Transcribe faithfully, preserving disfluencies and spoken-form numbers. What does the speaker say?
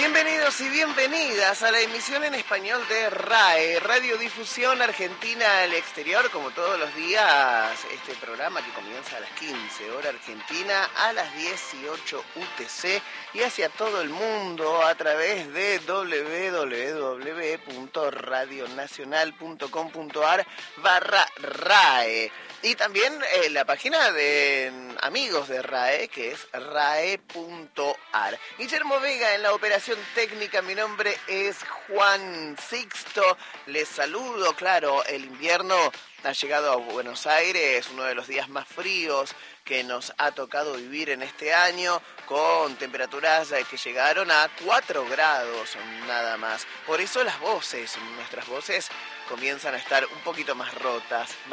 Bienvenidos y bienvenidas a la emisión en español de RAE, Radiodifusión Argentina al Exterior, como todos los días, este programa que comienza a las quince, hora argentina, a las dieciocho U T C y hacia todo el mundo a través de doble u doble u doble u punto radio nacional punto com punto ar barra RAE. Y también eh, la página de amigos de RAE, que es rae punto ar. Guillermo Vega en la operación técnica, mi nombre es Juan Sixto. Les saludo, claro, el invierno ha llegado a Buenos Aires, uno de los días más fríos que nos ha tocado vivir en este año, con temperaturas que llegaron a cuatro grados nada más. Por eso las voces, nuestras voces, comienzan a estar un poquito más rotas,